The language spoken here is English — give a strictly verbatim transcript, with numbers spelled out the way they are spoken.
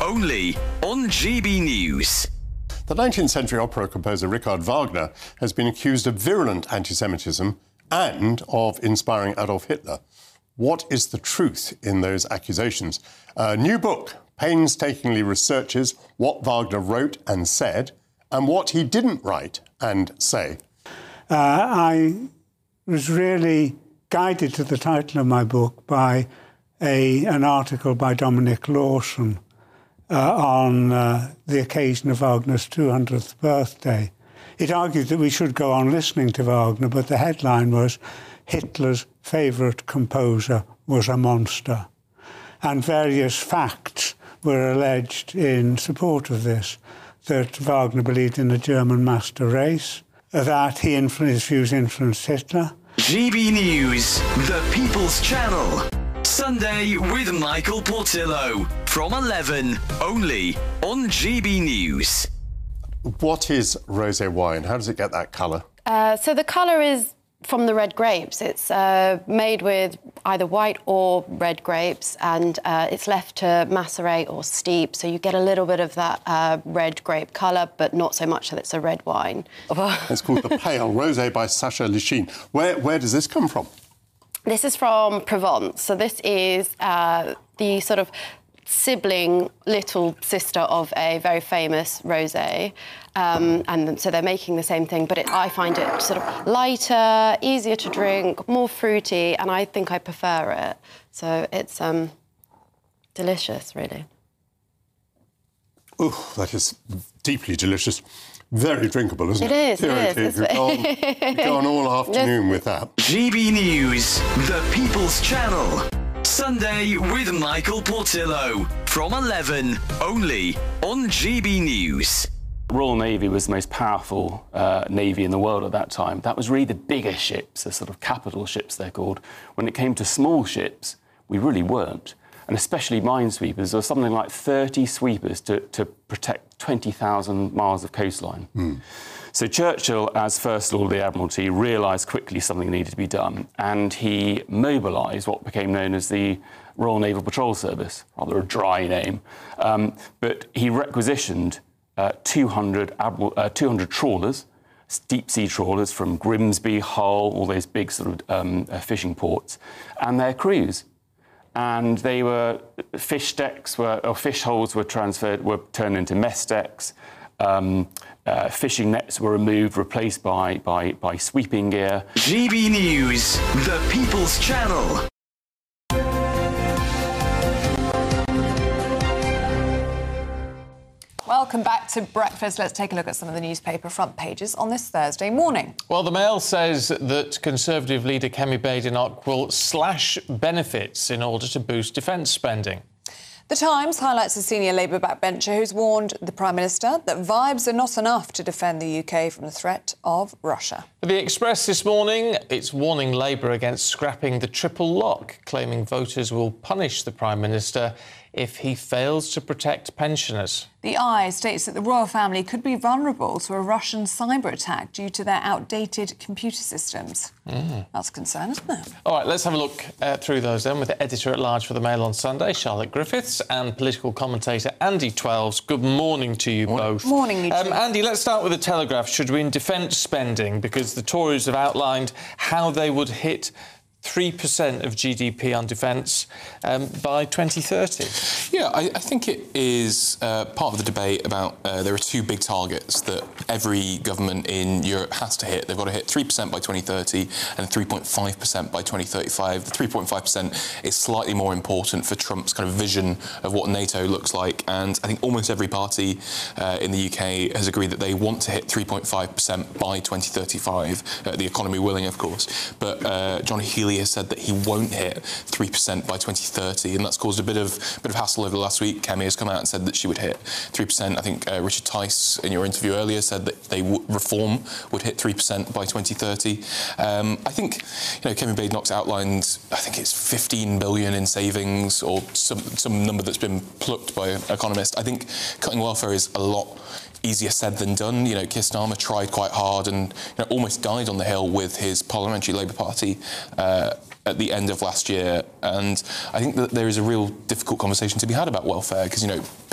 only on G B News. The nineteenth century opera composer Richard Wagner has been accused of virulent anti-Semitism and of inspiring Adolf Hitler. What is the truth in those accusations? A new book painstakingly researches what Wagner wrote and said and what he didn't write and say. Uh, I was really guided to the title of my book by a, an article by Dominic Lawson uh, on uh, the occasion of Wagner's two hundredth birthday. It argued that we should go on listening to Wagner, but the headline was Hitler's favourite composer was a monster. And various facts were alleged in support of this, that Wagner believed in a German master race, that he influ- his views influenced Hitler. G B News, the People's Channel. Sunday with Michael Portillo from eleven, only on G B News. What is rosé wine? How does it get that colour? Uh, so the colour is from the red grapes. It's uh, made with either white or red grapes, and uh, it's left to macerate or steep, so you get a little bit of that uh, red grape colour, but not so much that it's a red wine. It's called the Pale Rosé by Sacha Lichine. Where, where does this come from? This is from Provence. So this is uh, the sort of sibling, little sister of a very famous rosé. Um, and so they're making the same thing, but it, I find it sort of lighter, easier to drink, more fruity, and I think I prefer it. So it's um, delicious, really. Oh, that is deeply delicious. Very drinkable, isn't it? It is, Seriously, it is. You go on, you go on all afternoon with that. G B News, the People's Channel. Sunday with Michael Portillo from eleven, only on G B News. Royal Navy was the most powerful uh, navy in the world at that time. That was really the bigger ships, the sort of capital ships they're called. When it came to small ships, we really weren't. And especially minesweepers, there was something like thirty sweepers to, to protect twenty thousand miles of coastline. Mm. So Churchill, as First Lord of the Admiralty, realised quickly something needed to be done, and he mobilised what became known as the Royal Naval Patrol Service, rather a dry name. Um, but he requisitioned uh, two hundred, uh, two hundred trawlers, deep-sea trawlers from Grimsby, Hull, all those big sort of um, uh, fishing ports, and their crews. And they were, fish decks were, or fish holes were transferred, were turned into mess decks. Um, uh, fishing nets were removed, replaced by, by, by sweeping gear. G B News, the People's Channel. Welcome back to Breakfast. Let's take a look at some of the newspaper front pages on this Thursday morning. Well, the Mail says that Conservative leader Kemi Badenoch will slash benefits in order to boost defence spending. The Times highlights a senior Labour backbencher who's warned the Prime Minister that vibes are not enough to defend the U K from the threat of Russia. For the Express this morning, it's warning Labour against scrapping the triple lock, claiming voters will punish the Prime Minister if he fails to protect pensioners. The Eye states that the royal family could be vulnerable to a Russian cyber attack due to their outdated computer systems. Mm. That's a concern, isn't it? All right, let's have a look uh, through those then with the editor-at-large for the Mail on Sunday, Charlotte Griffiths, and political commentator Andy Twelves. Good morning to you morning. both. Morning, you um, Andy, let's start with the Telegraph. Should we in defence spending? Because the Tories have outlined how they would hit three percent of G D P on defence um, by twenty thirty. Yeah, I, I think it is uh, part of the debate about uh, there are two big targets that every government in Europe has to hit. They've got to hit three percent by twenty thirty and three point five percent by twenty thirty-five. The three point five percent is slightly more important for Trump's kind of vision of what NATO looks like, and I think almost every party uh, in the U K has agreed that they want to hit three point five percent by twenty thirty-five, uh, the economy willing, of course. But uh, John Healey has said that he won't hit three percent by twenty thirty, and that's caused a bit of bit of hassle over the last week. Kemi has come out and said that she would hit three percent. I think uh, Richard Tice, in your interview earlier, said that they w reform would hit three percent by twenty thirty. Um, I think, you know, Kemi Badenoch's outlined, I think it's fifteen billion in savings, or some, some number that's been plucked by an economist. I think cutting welfare is a lot easier said than done. You know, Keir Starmer tried quite hard and, you know, almost died on the Hill with his parliamentary Labour Party uh, at the end of last year. And I think that there is a real difficult conversation to be had about welfare because, you know,